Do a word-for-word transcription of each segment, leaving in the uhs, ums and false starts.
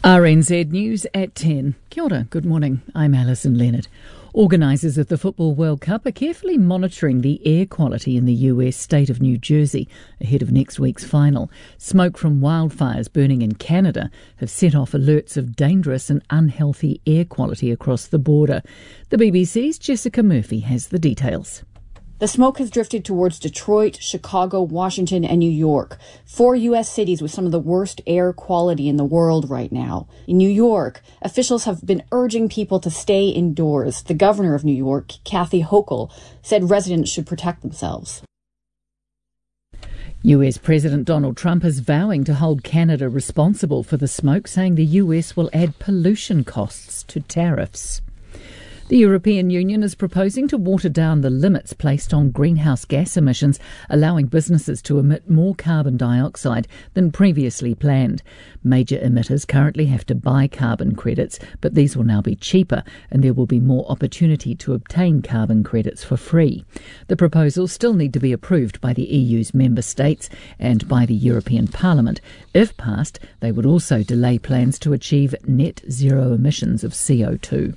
R N Z News at ten. Kia ora, good morning. I'm Alison Leonard. Organisers of the Football World Cup are carefully monitoring the air quality in the U S state of New Jersey ahead of next week's final. Smoke from wildfires burning in Canada have set off alerts of dangerous and unhealthy air quality across the border. The B B C's Jessica Murphy has the details. The smoke has drifted towards Detroit, Chicago, Washington, and New York, four U S cities with some of the worst air quality in the world right now. In New York, officials have been urging people to stay indoors. The governor of New York, Kathy Hochul, said residents should protect themselves. U S President Donald Trump is vowing to hold Canada responsible for the smoke, saying the U S will add pollution costs to tariffs. The European Union is proposing to water down the limits placed on greenhouse gas emissions, allowing businesses to emit more carbon dioxide than previously planned. Major emitters currently have to buy carbon credits, but these will now be cheaper and there will be more opportunity to obtain carbon credits for free. The proposals still need to be approved by the E U's member states and by the European Parliament. If passed, they would also delay plans to achieve net zero emissions of C O two.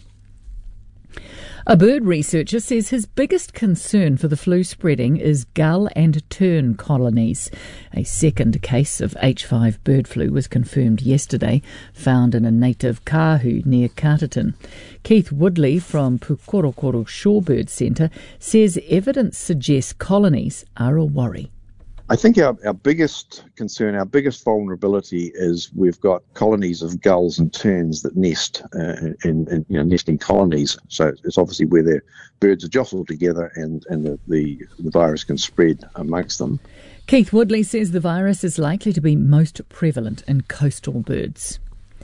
A bird researcher says his biggest concern for the flu spreading is gull and tern colonies. A second case of H five bird flu was confirmed yesterday, found in a native kahu near Carterton. Keith Woodley from Pukorokoro Shorebird Centre says evidence suggests colonies are a worry. I think our, our biggest concern, our biggest vulnerability is we've got colonies of gulls and terns that nest uh, in, in you know nesting colonies. So it's obviously where the birds are jostled together and, and the, the, the virus can spread amongst them. Keith Woodley says the virus is likely to be most prevalent in coastal birds.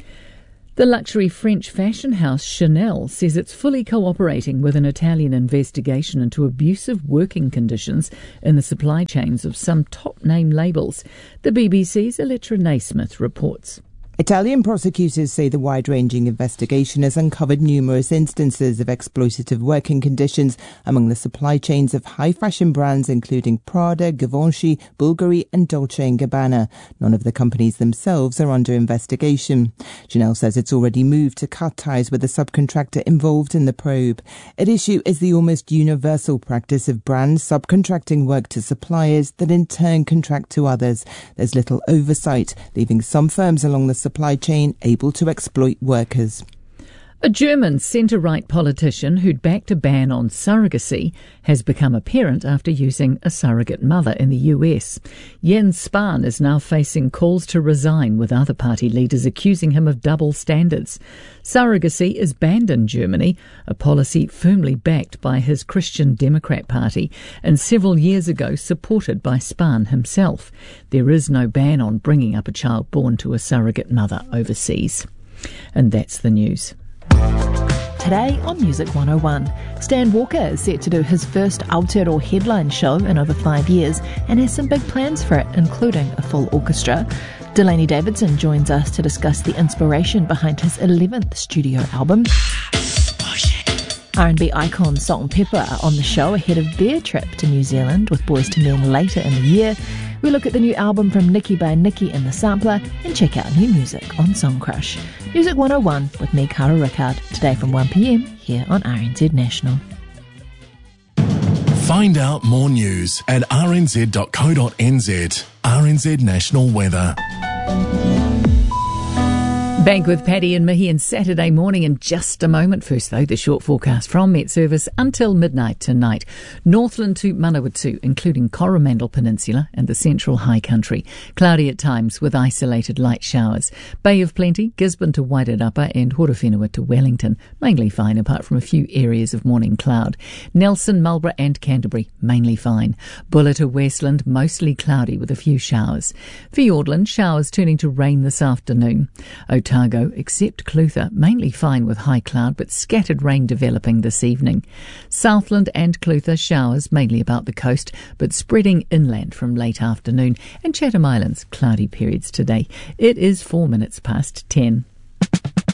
The luxury French fashion house Chanel says it's fully cooperating with an Italian investigation into abusive working conditions in the supply chains of some top-name labels. The B B C's Electra Naismith reports. Italian prosecutors say the wide-ranging investigation has uncovered numerous instances of exploitative working conditions among the supply chains of high-fashion brands including Prada, Givenchy, Bulgari and Dolce and Gabbana. None of the companies themselves are under investigation. Chanel says it's already moved to cut ties with the subcontractor involved in the probe. At issue is the almost universal practice of brands subcontracting work to suppliers that in turn contract to others. There's little oversight, leaving some firms along the supply chain able to exploit workers. A German centre-right politician who'd backed a ban on surrogacy has become a parent after using a surrogate mother in the U S. Jens Spahn is now facing calls to resign, with other party leaders accusing him of double standards. Surrogacy is banned in Germany, a policy firmly backed by his Christian Democrat Party and several years ago supported by Spahn himself. There is no ban on bringing up a child born to a surrogate mother overseas. And that's the news. Today on Music one oh one, Stan Walker is set to do his first Aotearoa headline show in over five years and has some big plans for it, including a full orchestra. Delaney Davidson joins us to discuss the inspiration behind his eleventh studio album. R and B icon Salt and Pepper are on the show ahead of their trip to New Zealand with Boys to Men later in the year. We look at the new album from Nikki by Nikki and the Sampler and check out new music on Song Crush. Music one oh one with me, Cara Rickard, today from one p m here on R N Z National. Find out more news at r n z dot co dot n z. R N Z National Weather. Bank with Paddy and Mihi and Saturday morning in just a moment. First, though, the short forecast from Met Service until midnight tonight. Northland to Manawatu, including Coromandel Peninsula and the central high country. Cloudy at times with isolated light showers. Bay of Plenty, Gisborne to Wairarapa and Horowhenua to Wellington. Mainly fine apart from a few areas of morning cloud. Nelson, Marlborough and Canterbury, mainly fine. Buller to Westland, mostly cloudy with a few showers. Fiordland, showers turning to rain this afternoon. Otago, except Clutha, mainly fine with high cloud but scattered rain developing this evening. Southland and Clutha, showers mainly about the coast but spreading inland from late afternoon. And Chatham Islands, cloudy periods today. It is four minutes past ten.